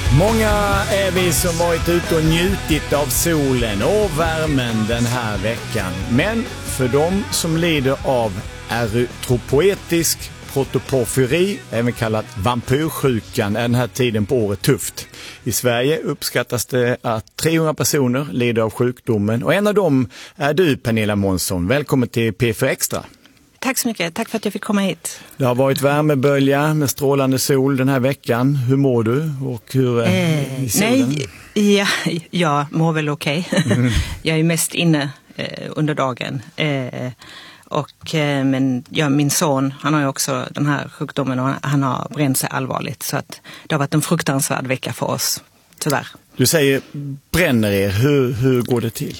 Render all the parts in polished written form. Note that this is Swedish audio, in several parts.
Många är vi som varit ute och njutit av solen och värmen den här veckan. Men för de som lider av erytropoetisk protoporfyri, även kallat vampyrsjukan, är den här tiden på året tufft. I Sverige uppskattas det att 300 personer lider av sjukdomen och en av dem är du, Pernilla Månsson. Välkommen till P4 Extra. Tack så mycket. Tack för att jag fick komma hit. Det har varit värmebölja med strålande sol den här veckan. Hur mår du och hur är i solen? Jag mår väl okej. Jag är mest inne under dagen. Men min son, han har ju också den här sjukdomen och han har bränt sig allvarligt. Så att det har varit en fruktansvärd vecka för oss, tyvärr. Du säger bränner er. Hur går det till?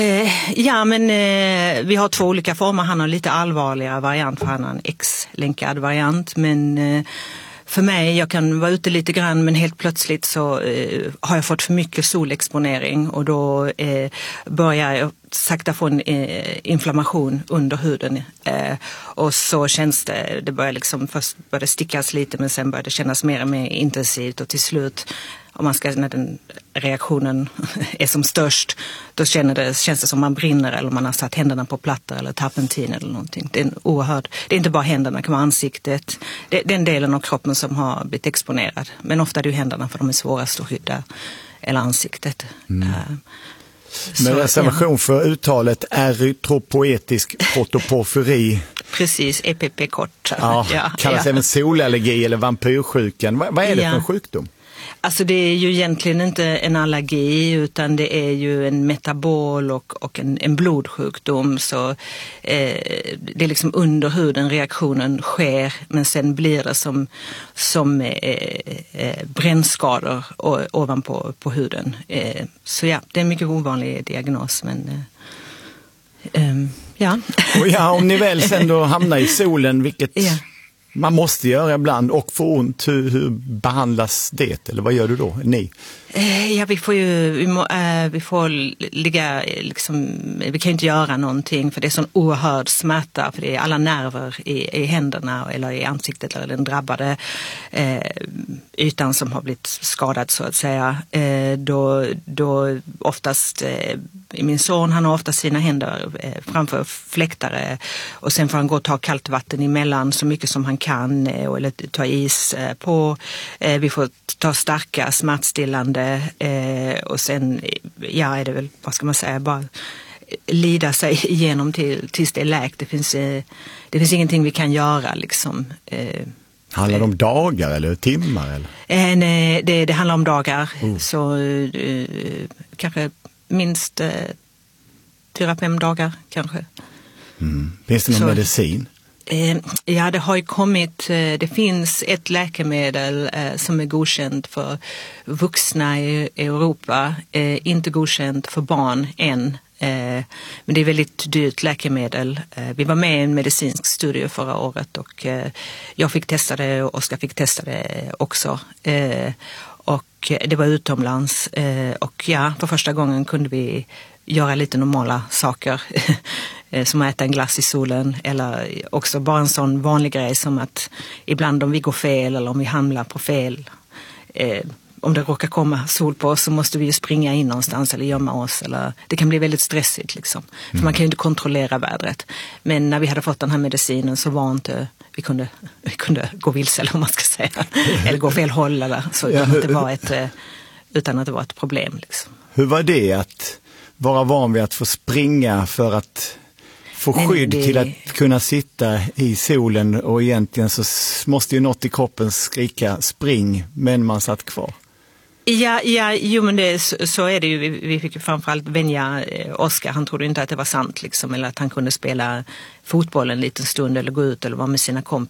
Vi har 2 olika former. Han har lite allvarligare variant för han har en X-länkad variant. Men för mig, jag kan vara ute lite grann men helt plötsligt så har jag fått för mycket solexponering och då börjar jag sakta få en inflammation under huden. Och så känns det börjar liksom, först börjar det stickas lite men sen börjar det kännas mer och mer intensivt och till slut när den reaktionen är som störst, då känns det som man brinner eller man har satt händerna på plattor eller tappentin eller någonting. Det är inte bara händerna, det kan vara ansiktet. Det är den delen av kroppen som har blivit exponerad. Men ofta är det ju händerna för de är svårast att skydda, eller ansiktet. Med reservation för uttalet erytropoetisk protoporfyri. Precis, EPP-kort. Kallas även solallergi eller vampyrsjukan. Vad är det för en sjukdom? Alltså det är ju egentligen inte en allergi utan det är ju en metabol och en blodsjukdom. Så det är liksom under huden reaktionen sker men sen blir det som brännskador ovanpå huden. Så det är en mycket ovanlig diagnos men om ni väl sen då hamnar i solen, vilket man måste göra ibland och få ont, hur behandlas det? Eller vad gör du då? Ni? Vi får ligga liksom, vi kan ju inte göra någonting för det är sån oerhörd smärta för det är alla nerver i händerna eller i ansiktet eller den drabbade ytan som har blivit skadad så att säga. Då oftast min son, han har ofta sina händer framför fläktare och sen får han gå och ta kallt vatten emellan så mycket som han kan eller ta is på. Vi får ta starka smärtstillande och sen är det väl, vad ska man säga, bara lida sig igenom tills det är läkt. Det finns ingenting vi kan göra liksom. Handlar det om dagar eller timmar? Eller? Nej, det handlar om dagar. Så kanske minst 4-5 dagar kanske. Finns det någon medicin? Det har ju kommit, det finns ett läkemedel som är godkänt för vuxna i Europa, inte godkänt för barn än. Men det är väldigt dyrt läkemedel. Vi var med i en medicinsk studie förra året och jag fick testa det och Oskar fick testa det också. Och det var utomlands och för första gången kunde vi göra lite normala saker som att äta en glass i solen eller också bara en sån vanlig grej som att ibland om vi går fel eller om vi hamnar på fel om det råkar komma sol på oss så måste vi ju springa in någonstans eller gömma oss eller det kan bli väldigt stressigt liksom. För man kan ju inte kontrollera vädret. Men när vi hade fått den här medicinen så var inte vi kunde gå vilse eller vad man ska säga eller gå fel håll eller så utan att det var ett problem liksom. Hur var det att vara van vid att få springa för att få skydd till att kunna sitta i solen och egentligen så måste ju något i kroppen skrika spring men man satt kvar? Men så är det ju. Vi fick ju framförallt vänja Oskar. Han trodde inte att det var sant liksom, eller att han kunde spela fotboll en liten stund eller gå ut eller vara med sina